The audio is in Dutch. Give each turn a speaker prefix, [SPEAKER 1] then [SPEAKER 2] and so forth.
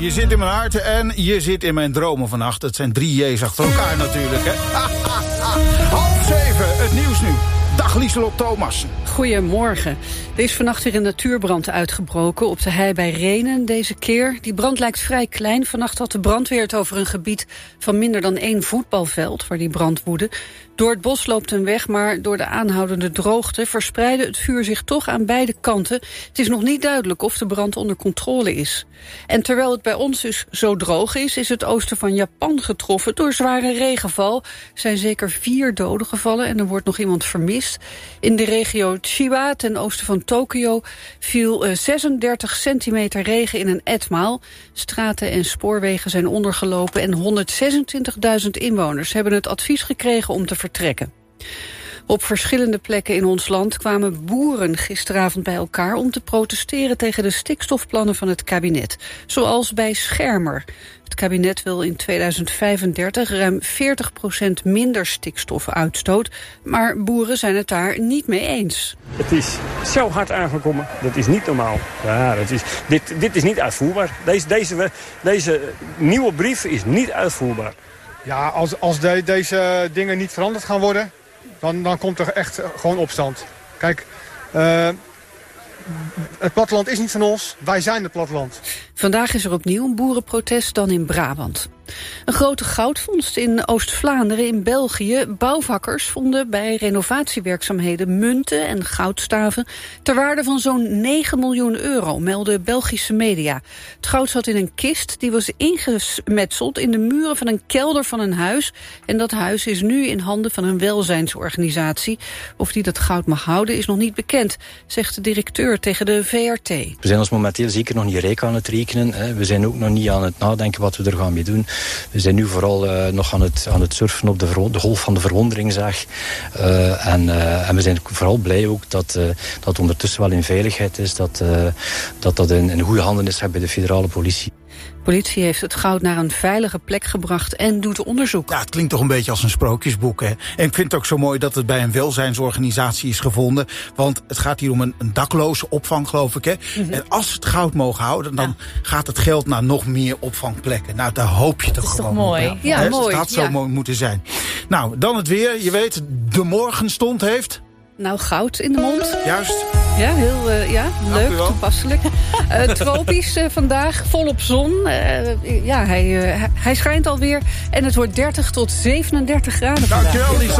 [SPEAKER 1] Je zit in mijn hart en je zit in mijn dromen vannacht. Het zijn 3 J's achter elkaar natuurlijk, hè. 6:30, het nieuws nu. Dag Lieselot Thomas.
[SPEAKER 2] Goedemorgen. Er is vannacht weer een natuurbrand uitgebroken op de hei bij Rhenen deze keer. Die brand lijkt vrij klein. Vannacht had de brandweer het over een gebied van minder dan 1 voetbalveld waar die brand woedde. Door het bos loopt een weg, maar door de aanhoudende droogte verspreidde het vuur zich toch aan beide kanten. Het is nog niet duidelijk of de brand onder controle is. En terwijl het bij ons dus zo droog is het oosten van Japan getroffen door zware regenval. Er zijn zeker 4 doden gevallen en er wordt nog iemand vermist. In de regio Chiba, ten oosten van Tokio, viel 36 centimeter regen in een etmaal. Straten en spoorwegen zijn ondergelopen en 126.000 inwoners hebben het advies gekregen om te vertrekken. Op verschillende plekken in ons land kwamen boeren gisteravond bij elkaar om te protesteren tegen de stikstofplannen van het kabinet. Zoals bij Schermer. Het kabinet wil in 2035 ruim 40% minder stikstofuitstoot, maar boeren zijn het daar niet mee eens.
[SPEAKER 3] Het is zo hard aangekomen, dat is niet normaal. Ja, dit is niet uitvoerbaar. Deze nieuwe brief is niet uitvoerbaar.
[SPEAKER 4] Ja, als deze dingen niet veranderd gaan worden, dan komt er echt gewoon opstand. Kijk, het platteland is niet van ons, wij zijn het platteland.
[SPEAKER 2] Vandaag is er opnieuw een boerenprotest, dan in Brabant. Een grote goudvondst in Oost-Vlaanderen in België. Bouwvakkers vonden bij renovatiewerkzaamheden munten en goudstaven ter waarde van zo'n 9 miljoen euro, melden Belgische media. Het goud zat in een kist die was ingemetseld in de muren van een kelder van een huis. En dat huis is nu in handen van een welzijnsorganisatie. Of die dat goud mag houden is nog niet bekend, zegt de directeur tegen de VRT.
[SPEAKER 5] We zijn ons momenteel zeker nog niet rijk aan het rekenen. Hè. We zijn ook nog niet aan het nadenken wat we er gaan mee doen. We zijn nu vooral nog aan het surfen op de golf van de verwondering, zeg. En we zijn vooral blij ook dat dat ondertussen wel in veiligheid is. Dat in goede handen is bij de federale politie.
[SPEAKER 2] De politie heeft het goud naar een veilige plek gebracht en doet onderzoek.
[SPEAKER 1] Ja, het klinkt toch een beetje als een sprookjesboek, hè? En ik vind het ook zo mooi dat het bij een welzijnsorganisatie is gevonden. Want het gaat hier om een dakloze opvang, geloof ik, hè? Mm-hmm. En als ze het goud mogen houden, dan gaat het geld naar nog meer opvangplekken. Nou, daar hoop je toch gewoon.
[SPEAKER 6] Dat is toch mooi?
[SPEAKER 1] Op,
[SPEAKER 2] ja, mooi.
[SPEAKER 1] Het had zo mooi moeten zijn. Nou, dan het weer. Je weet, de morgenstond heeft...
[SPEAKER 2] Nou, goud in de mond.
[SPEAKER 1] Juist.
[SPEAKER 2] Ja, heel leuk, toepasselijk. Tropisch vandaag, volop zon. Hij schijnt alweer. En het wordt 30 tot 37 graden vandaag.
[SPEAKER 1] Dankjewel, Lisa.